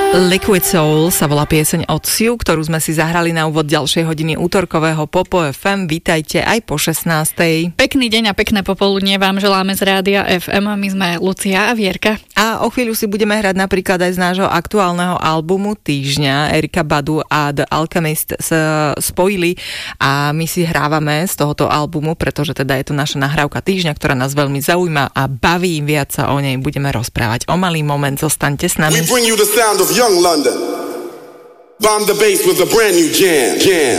Liquid Soul sa volá pieseň od Siu, ktorú sme si zahrali na úvod ďalšej hodiny útorkového Popo FM. Vítajte aj po 16. Pekný deň a pekné popoludnie vám želáme z Rádia FM. My sme Lucia a Vierka. A o chvíľu si budeme hrať napríklad aj z nášho aktuálneho albumu týždňa. Erika Badu a The Alchemist sa spojili a my si hrávame z tohoto albumu, pretože teda je to naša nahrávka týždňa, ktorá nás veľmi zaujíma a baví. Viac sa o nej budeme rozprávať o malý moment. Zostaňte s nami. We bring you the sound of Young London. Bomb the bass with a brand new jam.